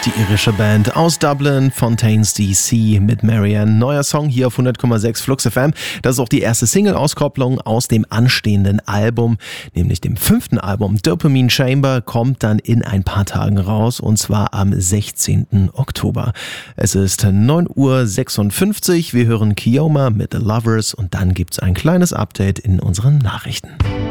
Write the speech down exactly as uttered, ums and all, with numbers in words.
Die irische Band aus Dublin, Fontaines D C mit Marianne. Neuer Song hier auf hundert Komma sechs Flux F M. Das ist auch die erste Single-Auskopplung aus dem anstehenden Album, nämlich dem fünften Album. Dopamine Chamber kommt dann in ein paar Tagen raus, und zwar am sechzehnten Oktober. Es ist neun Uhr sechsundfünfzig. Wir hören Keoma mit The Lovers und dann gibt's ein kleines Update in unseren Nachrichten.